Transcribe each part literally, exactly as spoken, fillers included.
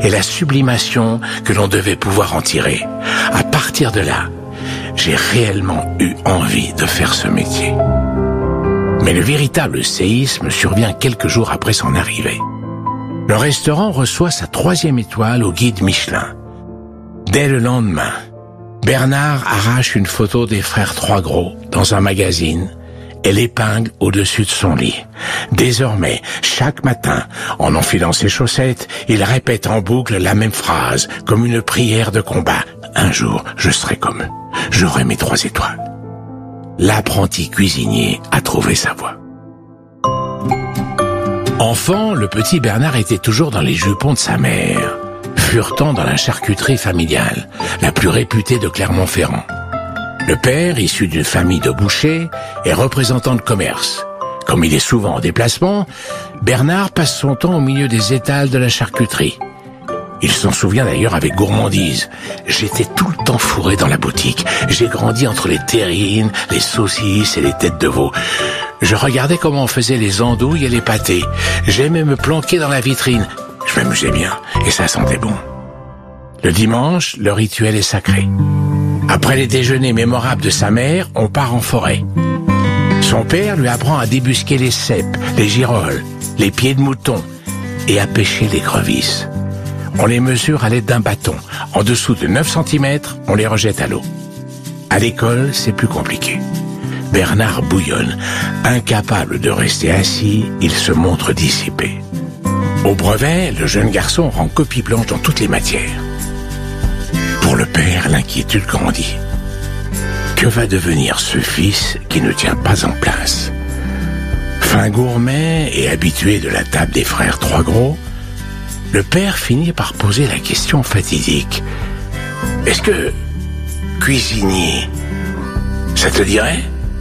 et la sublimation que l'on devait pouvoir en tirer. À partir de là, j'ai réellement eu envie de faire ce métier. Mais le véritable séisme survient quelques jours après son arrivée. Le restaurant reçoit sa troisième étoile au guide Michelin. Dès le lendemain, Bernard arrache une photo des frères Trois-Gros dans un magazine et l'épingle au-dessus de son lit. Désormais, chaque matin, en enfilant ses chaussettes, il répète en boucle la même phrase, comme une prière de combat. Un jour, je serai comme eux. J'aurai mes trois étoiles. L'apprenti cuisinier a trouvé sa voie. Enfant, le petit Bernard était toujours dans les jupons de sa mère, furetant dans la charcuterie familiale, la plus réputée de Clermont-Ferrand. Le père, issu d'une famille de bouchers, est représentant de commerce. Comme il est souvent en déplacement, Bernard passe son temps au milieu des étals de la charcuterie. Il s'en souvient d'ailleurs avec gourmandise. J'étais tout le temps fourré dans la boutique. J'ai grandi entre les terrines, les saucisses et les têtes de veau. Je regardais comment on faisait les andouilles et les pâtés. J'aimais me planquer dans la vitrine. Je m'amusais bien et ça sentait bon. Le dimanche, le rituel est sacré. Après les déjeuners mémorables de sa mère, on part en forêt. Son père lui apprend à débusquer les cèpes, les girolles, les pieds de mouton et à pêcher les crevisses. On les mesure à l'aide d'un bâton. En dessous de neuf centimètres, on les rejette à l'eau. À l'école, c'est plus compliqué. Bernard bouillonne. Incapable de rester assis, il se montre dissipé. Au brevet, le jeune garçon rend copie blanche dans toutes les matières. Pour le père, l'inquiétude grandit. Que va devenir ce fils qui ne tient pas en place? Fin gourmet et habitué de la table des frères Trois-Gros, le père finit par poser la question fatidique. Est-ce que cuisinier, ça te dirait?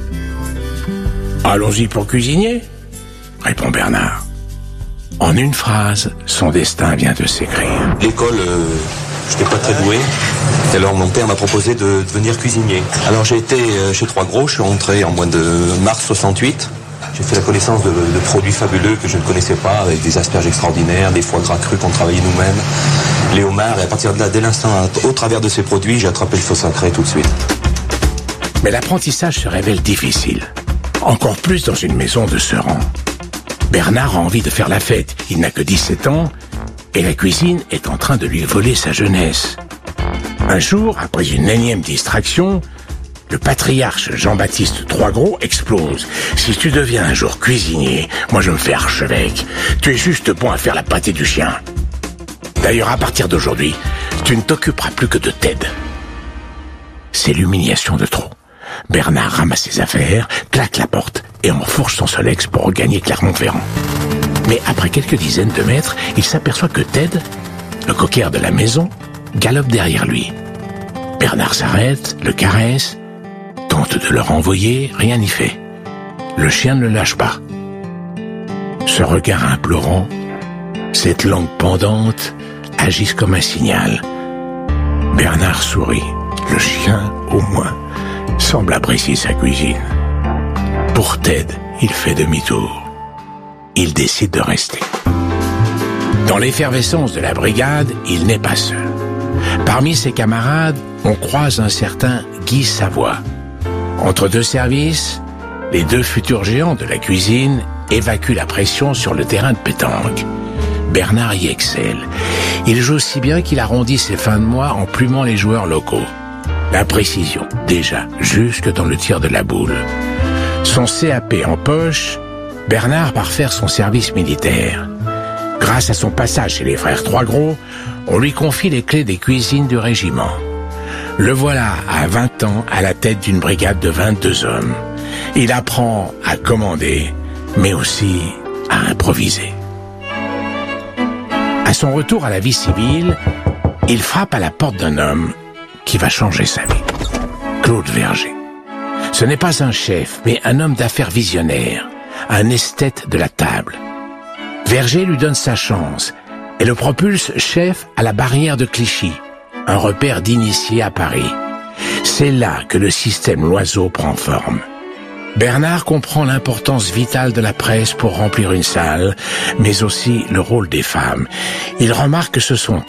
Allons-y pour cuisinier, répond Bernard. En une phrase, son destin vient de s'écrire. L'école, euh, j'étais pas très doué. Et alors mon père m'a proposé de devenir cuisinier. Alors j'ai été chez Trois-Gros, je suis rentré en mois de mars soixante-huit. J'ai fait la connaissance de, de produits fabuleux que je ne connaissais pas, avec des asperges extraordinaires, des foie gras crus qu'on travaillait nous-mêmes, les homards. Et à partir de là, dès l'instant, au travers de ces produits, j'ai attrapé le feu sacré tout de suite. Mais l'apprentissage se révèle difficile. Encore plus dans une maison de ce rang. Bernard a envie de faire la fête. Il n'a que dix-sept ans et la cuisine est en train de lui voler sa jeunesse. Un jour, après une énième distraction, le patriarche Jean-Baptiste Trois-Gros explose. Si tu deviens un jour cuisinier, moi je me fais archevêque. Tu es juste bon à faire la pâtée du chien. D'ailleurs, à partir d'aujourd'hui, tu ne t'occuperas plus que de Ted. C'est l'humiliation de trop. Bernard ramasse ses affaires, claque la porte et enfourche son Solex pour regagner Clermont-Ferrand. Mais après quelques dizaines de mètres, il s'aperçoit que Ted, le cocker de la maison, galope derrière lui. Bernard s'arrête, le caresse, tente de le renvoyer, rien n'y fait. Le chien ne le lâche pas. Ce regard implorant, cette langue pendante, agissent comme un signal. Bernard sourit. Le chien, au moins, semble apprécier sa cuisine. Pour Ted, il fait demi-tour. Il décide de rester. Dans l'effervescence de la brigade, il n'est pas seul. Parmi ses camarades, on croise un certain Guy Savoie. Entre deux services, les deux futurs géants de la cuisine évacuent la pression sur le terrain de pétanque. Bernard y excelle. Il joue si bien qu'il arrondit ses fins de mois en plumant les joueurs locaux. La précision, déjà, jusque dans le tir de la boule. Son C A P en poche, Bernard part faire son service militaire. Grâce à son passage chez les frères Trois-Gros, on lui confie les clés des cuisines du régiment. Le voilà à vingt ans à la tête d'une brigade de vingt-deux hommes. Il apprend à commander, mais aussi à improviser. À son retour à la vie civile, il frappe à la porte d'un homme qui va changer sa vie. Claude Verger. Ce n'est pas un chef, mais un homme d'affaires visionnaire, un esthète de la table. Verger lui donne sa chance et le propulse chef à la barrière de Clichy, un repère d'initiés à Paris. C'est là que le système Loiseau prend forme. Bernard comprend l'importance vitale de la presse pour remplir une salle, mais aussi le rôle des femmes. Il remarque que ce sont